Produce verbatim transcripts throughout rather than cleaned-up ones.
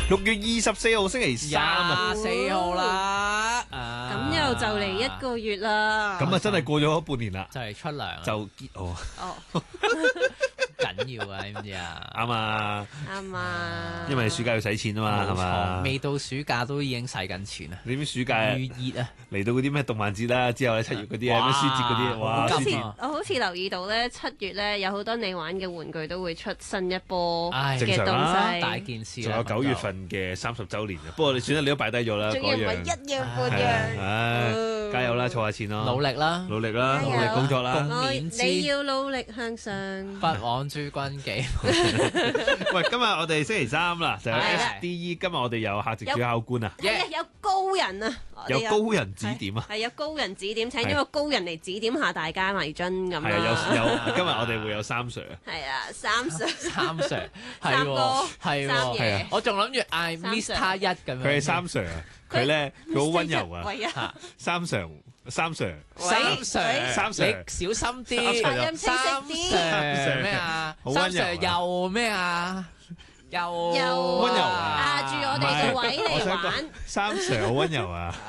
六月二十四號星期三啊， 廿四號啦， 咁又就嚟一個月啦。 咁啊真係過咗半年啦， 就嚟出糧啦， 就結哦， 哦， 緊要啊，知唔知啊？ 啱啊， 啱啊， 因為暑假要使錢啊嘛，係嘛？ 未到暑假都已經使緊錢啦。 你知唔知暑假預熱啊， 嚟到嗰啲咩動漫節啦，之後咧七月嗰啲啊，咩書節嗰啲，哇！ 好似書節我好似留意到咧，七月咧有好多你玩嘅玩具都會出新一波唉嘅正常啦東西， 大件事仲啦。 有九月份嘅三十週年啊，不過你算啦，你都擺低咗啦， 仲要唔係嗰樣一樣半係樣。 唉， 嗯加油啦，儲下錢咯， 努力啦， 努力啦， 加油努力工作啦。 共我勉之你要努力向上。 不枉諸君記。 喂，今日我哋星期三啦，就有係啦 S D E，今日我哋有客席主考官啊， 係啊，有高人啊，我哋有高人指點啊。 係有高人指點，請咗個高人嚟指點下大家迷津咁係啊， 啦。 有有，今日我哋會有三 Sir 啊， 係啊，三 Sir 三 Sir 係三哥喎，係三喎， 爺係啊我仲諗住嗌三 Miss Sir 他一咁樣。 佢係三 Sir 啊，佢咧佢好温柔啊， 喂啊， 嚇三 Sir 三 Sir 三喂 Sir， 三 Sir 你小心啲。 三 Sir 發音清晰三啲， Sir 咩啊？三好溫柔啊 Sir 又咩啊？又又溫柔啊壓住我哋個位嚟我想講玩。 三 Sir 好温柔啊，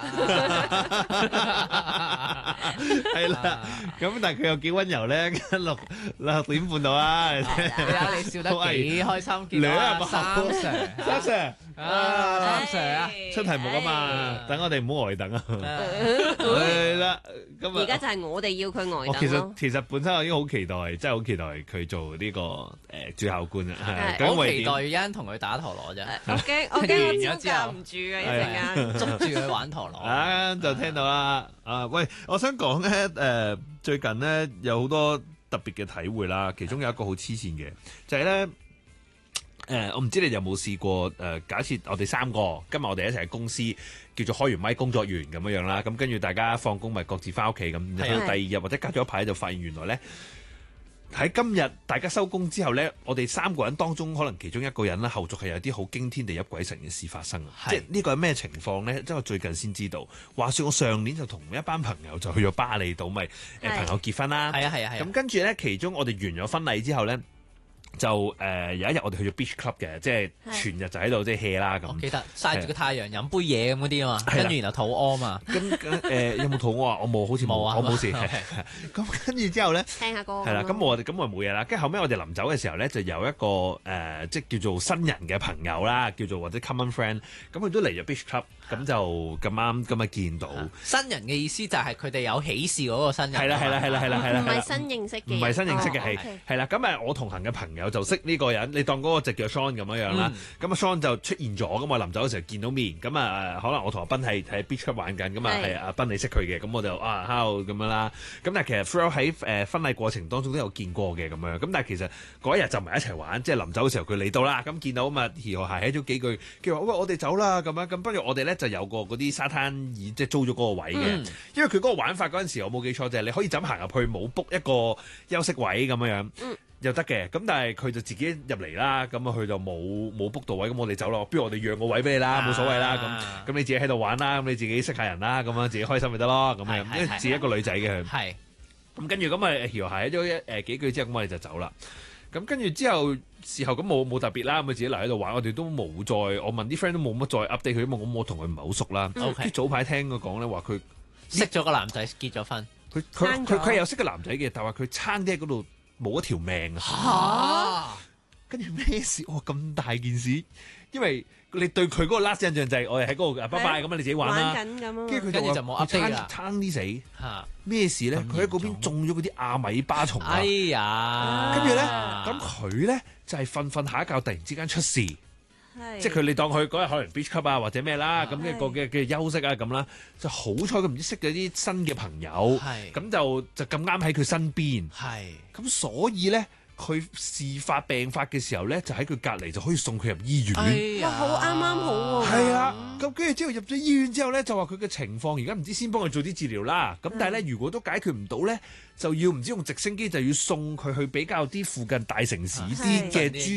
係啦，咁但係佢有幾温柔咧？六六點半到啊， 你睇下你笑得幾開心，見到兩啊個三 Sir， 三 Sir 啊三 Sir 啊， 出題目啊嘛， 唉等我哋唔好呆等啊， 誒係啦，今日而家就係我哋要佢我其實呆等咯。 其實本身我已經好期待，真係好期待佢做呢個誒主考官啊，係係我好咁為點期待一陣同佢打陀螺啫， 我驚我驚我招架唔住啊！一陣間。 捉住佢玩陀螺。 啊，就聽到啦。啊，喂，我想講咧，誒、最近咧有好多特別嘅體會啦，其中有一個好黐線嘅，就係、咧，誒、我唔知你哋有冇試過，誒、假設我哋三個今日我哋一齊喺公司叫做開完咪工作完咁樣樣啦，咁跟住大家放工咪各自翻屋企咁，然後係第二日或者隔咗一排就發現原來咧。喺今日大家收工之後呢，我哋三個人當中可能其中一個人啦，後續係有啲好驚天地泣鬼神嘅事發生啊！ 係即係呢個係咩情況呢？即係我最近先知道。話說我上年就同一班朋友就去咗巴厘島，咪誒係朋友結婚啦。 係啊係啊係啊咁跟住呢，其中我哋完咗婚禮之後呢，就誒、呃有一日我哋去咗 beach club 嘅，即係係全日就喺度即係 hea 啦咁。 我記得曬住個太陽飲杯嘢咁嗰啲啊嘛， 係啦跟住然後肚屙嘛， 咁誒有冇肚屙啊？我冇，好似冇， 冇啊我冇事。 OK 咁跟住之後呢。 聽下歌係啦，咁我哋咁我冇嘢啦。跟住後尾我哋臨走嘅時候咧，就有一個誒、呃即係叫做新人嘅朋友啦，叫做或者 common friend，咁佢都嚟咗 beach club，咁就咁啱咁啊見到， 新人嘅意思就係佢哋有喜事嗰個新人。 係啦係啦係啦係啦係啦， 唔係新認識嘅人， 唔係新認識嘅哦係 ，OK 係啦。咁誒我同行嘅朋友就識呢個人，你當嗰個就叫 Sean 咁樣樣啦。咁啊 Sean 就出現咗，咁我臨走嘅時候見到面，咁啊可能我同阿斌係喺 beach club 玩緊，咁啊係係阿斌你識佢嘅，咁我就啊 hello 咁樣啦。咁但係其實 Flo 喺誒婚禮過程當中都有見過嘅咁樣，咁但係其實嗰一日就唔係一齊玩，即係臨走嘅時候佢嚟到啦，咁見到咁啊，兒和諧喺咗幾句，佢話喂我哋走啦咁樣，咁不如我哋咧就有個嗰啲沙灘椅，即係租咗嗰個位嘅， 嗯因為佢嗰個玩法嗰陣時我冇記錯就係、你可以就咁行入去冇 book 一個休息位咁樣樣。 嗯又得嘅，咁但係佢就自己入嚟啦，咁啊佢就冇冇 book 到位，咁我哋走咯，不如我哋讓個位俾你啦，冇所謂啦， 啊咁咁你自己喺度玩啦，咁你自己識下人啦，咁樣自己開心咪得咯，咁樣， 係係因為自己一個女仔嘅佢， 係咁跟住咁啊調諧咗一誒幾句之後，咁我哋就走啦。咁跟住之後事後咁冇冇特別啦，咁佢自己留喺度玩，我哋都冇再，我問啲 friend 都冇乜再 update 佢，因為我我同佢唔係好熟啦。 嗯 OK 啲早排聽佢講咧話佢識咗個男仔結咗婚。 佢佢生咗佢佢係有識個男仔嘅，但係話佢撐啲喺嗰度冇一條命啊！ 嚇！ 跟住咩事？哇！咁大件事，因為你對佢嗰個 last 印象就係我哋喺嗰度啊拜拜咁啊，你自己玩啦。 玩緊咁啊， 跟住佢跟住就冇話 update 佢啦撐撐啲死嚇！ 咩事咧？ 咁佢喺嗰邊嚴中咗嗰啲阿米巴蟲啊哎！呀！ 跟住咧，咁佢咧就係瞓瞓下一覺，突然之間出事， 係即係佢你當佢嗰日可能 beach club 啊或者咩啦，咁係嘅個嘅嘅休息啊咁啦，就好彩佢唔知識咗啲新嘅朋友， 係咁就就咁啱喺佢身邊， 係咁所以咧。佢事發病發嘅時候咧，就喺佢隔離就可以送佢入醫院。 哎呀哇，好啱啱好喎。 係啊，咁跟住之後入咗醫院之後咧，就話佢嘅情況而家唔知先幫佢做啲治療啦。咁但係咧，如果都解決唔到咧，就要唔知用直升機就要送佢去比較啲附近大城市啲嘅係專